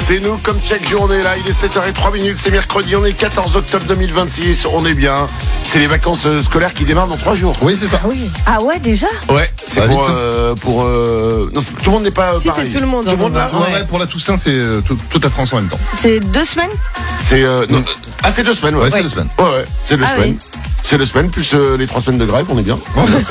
C'est nous comme chaque journée là, il est 7h03, c'est mercredi, on est 14 octobre 2026, on est bien. C'est les vacances scolaires qui démarrent dans 3 jours. Oui, c'est ça. Ah oui. Ah ouais, déjà? Ouais, c'est Ça va pour non, tout le monde n'est pas Si, pareil. c'est tout le monde. Tout le monde là. Ouais, pour la Toussaint, c'est toute la France en même temps. C'est 2 semaines? C'est non, c'est 2 semaines, ouais. Ouais, c'est 2 semaines. Ouais, c'est 2 Ah semaines. oui. C'est 2 semaines plus les 3 semaines de grève, on est bien.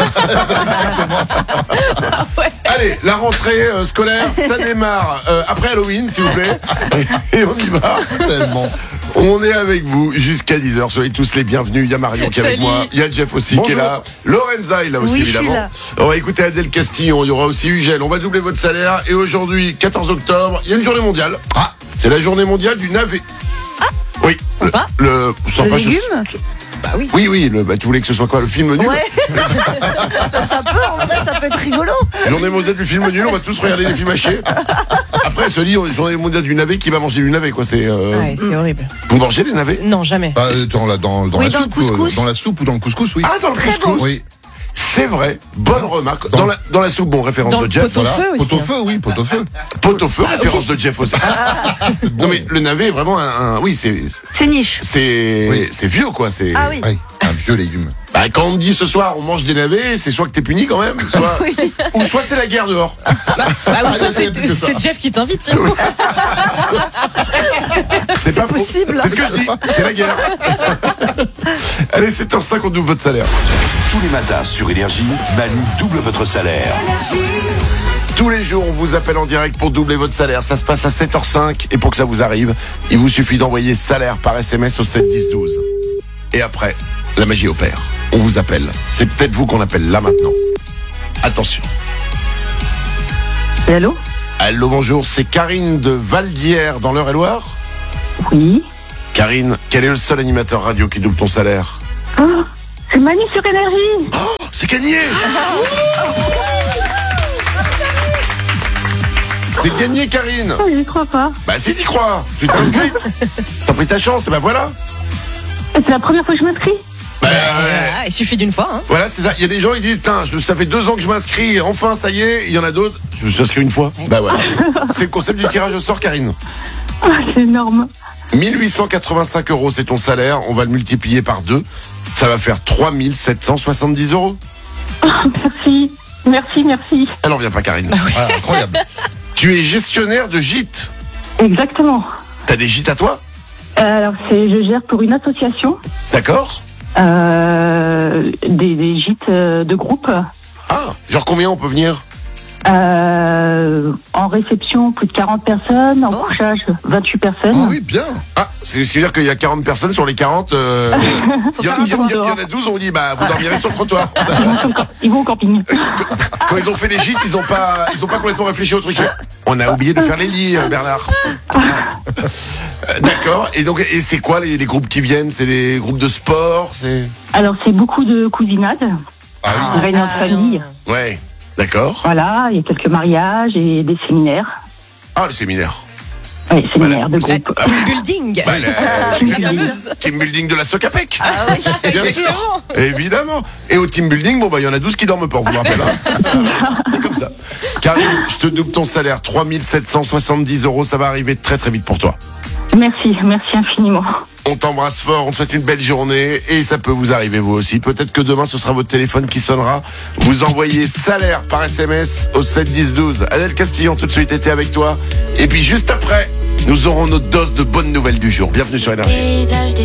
Allez, la rentrée scolaire, ça démarre après Halloween, s'il vous plaît. Et on y va. Tellement. On est avec vous jusqu'à 10h. Soyez tous les bienvenus. Il y a Marion qui est avec Salut. moi. Il y a Jeff aussi Bonjour. qui est là. Lorenza est là aussi, Oui, je suis évidemment. là. On va écouter Adèle Castillon. Il y aura aussi Ugel. On va doubler votre salaire. Et aujourd'hui, 14 octobre, il y a une journée mondiale. Ah. C'est la journée mondiale du navet. Oui. Sympa. Le sympa, légume Bah oui. Oui. Tu voulais que ce soit quoi? Le film nul? Ouais. Ça peut, en vrai, ça peut être rigolo. Journée mondiale du film nul. On va tous regarder des films hachés. Après, elle se dit, journée mondiale du navet, qui va manger du navet, quoi. C'est, Ouais, c'est horrible. Vous mangez les navets? Non, jamais. Dans Oui, la dans le soupe, couscous. dans la soupe ou dans le couscous, oui. Ah, dans le Très couscous. bon. Oui. C'est vrai. Bonne remarque. Dans- Dans la soupe, bon, référence Dans de le Jeff. pot-au-feu. Voilà. aussi, Pot au feu, oui, pot au feu. Pot au feu, référence de Jeff aussi. C'est bon. Non mais le navet est vraiment oui C'est niche. c'est vieux quoi, c'est Ah oui. Oui, un vieux légume. Bah, quand on te dit ce soir on mange des navets, c'est soit que t'es puni quand même, soit ou soit c'est la guerre dehors. Ah oui, ça, il y a plus que ça. c'est Jeff qui t'invite. C'est pas faux. possible. C'est ce que je dis, c'est la guerre. Allez, 7h05, on double votre salaire. Tous les matins sur Énergie, Manu double votre salaire. Tous les jours, on vous appelle en direct pour doubler votre salaire. Ça se passe à 7h05 et pour que ça vous arrive, il vous suffit d'envoyer salaire par SMS au 7 10 12. Et après, la magie opère. On vous appelle. C'est peut-être vous qu'on appelle là maintenant. Attention. Et allô? Allô, bonjour, c'est Karine de Valdière dans l'Eure-et-Loire. Oui. Karine, quel est le seul animateur radio qui double ton salaire? Oh, c'est Manu sur Énergie. Oh, c'est gagné! C'est gagné, Karine! Oh, je crois pas. Bah si t'y crois, tu t'es inscrite. T'as pris ta chance, et bah voilà. C'est la première fois que je m'inscris. Bah, Ah, il suffit d'une fois. Hein. voilà, c'est ça. Il y a des gens qui disent, putain, ça fait 2 ans que je m'inscris, enfin ça y est. Il y en a d'autres, je me suis inscrit une fois. Bah voilà. C'est le concept du tirage au sort, Karine. Oh, c'est énorme. 1885 € c'est ton salaire, on va le multiplier par 2. Ça va faire 3770 €. Oh, merci. Merci. Elle en vient pas, Karine. Ah, incroyable. Tu es gestionnaire de gîtes. Exactement. T'as des gîtes à toi? Alors, je gère pour une association D'accord. des gîtes de groupe. Ah, genre combien on peut venir? En réception, plus de 40 personnes. En couchage, 28 personnes. Ah oui, bien. Ah, c'est ce qui veut dire qu'il y a 40 personnes sur les 40. Il y en a 12, on vous dit, bah, vous dormirez sur le trottoir. Ils vont au camping. Quand ils ont fait les gîtes, ils ont pas complètement réfléchi au truc. On a oublié de faire les lits, Bernard. D'accord. Et donc, et c'est quoi les groupes qui viennent? C'est des groupes de sport? Alors, c'est beaucoup de cousinade, Ah oui. réunions de famille. Ouais. D'accord. Voilà, il y a quelques mariages et des séminaires. Ah, le séminaire. Oui, séminaires de La groupe. team building. Bah, La fameuse. team building de la Socapec. Ah oui, Bien sûr. Évidemment. Et au team building, bon, bah, il y en a 12 qui dorment pas, on vous le rappelle. Hein. C'est comme ça. Karine, je te double ton salaire. 3770 €. Ça va arriver très, très vite pour toi. Merci infiniment. On t'embrasse fort, on te souhaite une belle journée et ça peut vous arriver vous aussi. Peut-être que demain ce sera votre téléphone qui sonnera. Vous envoyez salaire par SMS au 7 10 12. Adèle Castillon tout de suite était avec toi. Et puis juste après, nous aurons notre dose de bonnes nouvelles du jour. Bienvenue sur Énergie. Paysage des